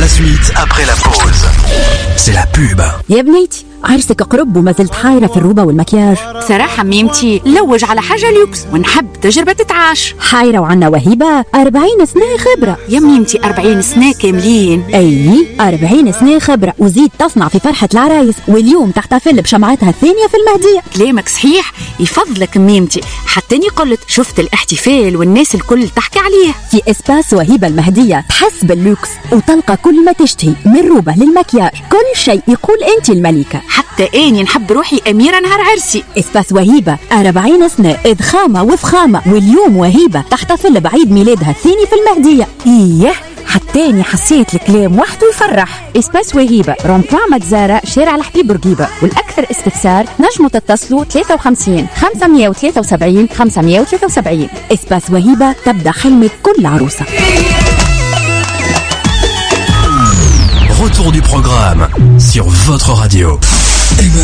La suite après la pause. C'est la pub. يا بنيتي عرسك قرب وما زلت حايرة في الروبة والمكياج. بصراحة ميمتي لوج على حاجة ليوكس ونحب تجربة تتعاش. حايرة وعنا وهيبة 40 سنة خبرة. يا ميمتي 40 سنة كاملين. أي 40 سنة خبرة وزيد تصنع في فرحة العرايس، واليوم تحتفل بشمعتها الثانية في المهدية. كلامك صحيح يفضلك ميمتي، حتى قلت شفت الاحتفال والناس الكل تحكي عليه. في إسباس وهيبة المهدية تحس باللوكس وتلقى كل ما تشتهي من روبة للمكياج، كل شيء يقول أنت الملكة. حتى أني نحب روحي أميرة نهار عرسي. إسباس وهيبة 40 سنة إضخامة وفخامة، واليوم وهيبة تحتفل بعيد ميلادها الثاني في المهدية. إيه حتى أني حسيت الكلام وحده يفرح. إسباس وهيبة رومبوان متزارة شارع الحبيب بورقيبة، والأكثر استفسار نجموا تتصلوا 53 573 573. إسباس وهيبة تبدأ حلمك كل عروسة. Retour du programme sur votre radio.